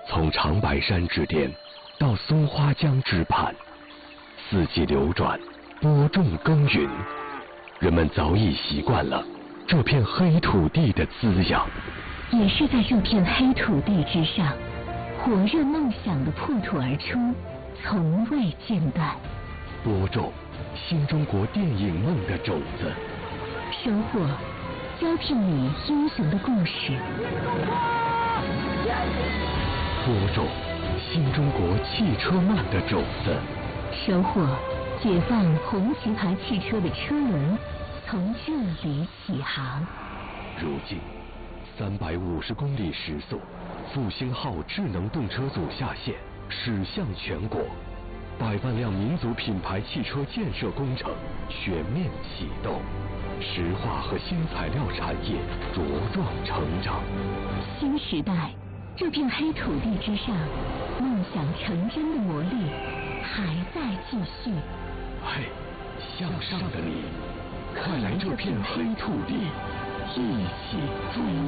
从长白山之巅到松花江之畔，四季流转，播种耕耘，人们早已习惯了这片黑土地的滋养。 也是在这片黑土地之上，火热梦想的破土而出，从未间断。 播种新中国电影梦的种子， 收获胶片里英雄的故事。 播种新中国汽车梦的种子， 收获解放红旗牌汽车的车轮从这里起航。 如今350公里时速，复兴号智能动车组下线，驶向全国，100万辆民族品牌汽车建设工程全面启动，石化和新材料产业茁壮成长。 新时代，这片黑土地之上，梦想成真的魔力还在继续。 嘿，向上的你，快来这片黑土地，一起追梦。